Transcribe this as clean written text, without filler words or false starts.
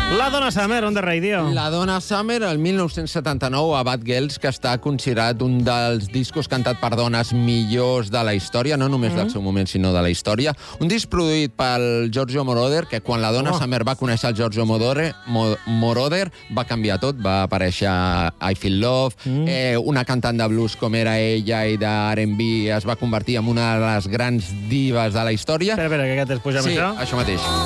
La Donna Summer, on the radio. La Donna Summer, el 1979, a Bad Girls, que està considerat un dels discos cantat per dones millors de la història, no només del seu moment, sinó de la història. Un disc produït pel Giorgio Moroder, que quan la Donna Summer va conèixer el Giorgio Moroder va canviar tot, va aparèixer I Feel Love, una cantant de blues com era ella i d'R&B es va convertir en una de les grans divas de la història. Espera, que ja t'has pujat Sí, això. això mateix.